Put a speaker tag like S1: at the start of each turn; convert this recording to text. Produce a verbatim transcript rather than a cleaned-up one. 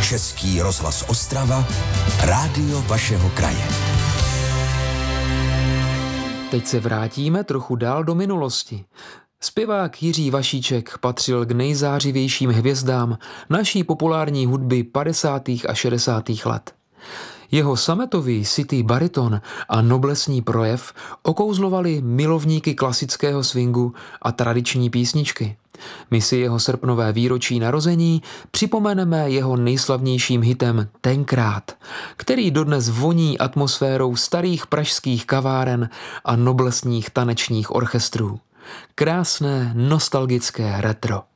S1: Český rozhlas Ostrava, rádio vašeho kraje.
S2: Teď se vrátíme trochu dál do minulosti. Zpěvák Jiří Vašíček patřil k nejzářivějším hvězdám naší populární hudby padesátých a šedesátých let. Jeho sametový sytý bariton a noblesní projev okouzlovali milovníky klasického swingu a tradiční písničky. My si jeho srpnové výročí narození připomeneme jeho nejslavnějším hitem Tenkrát, který dodnes voní atmosférou starých pražských kaváren a noblesních tanečních orchestrů. Krásné, nostalgické retro.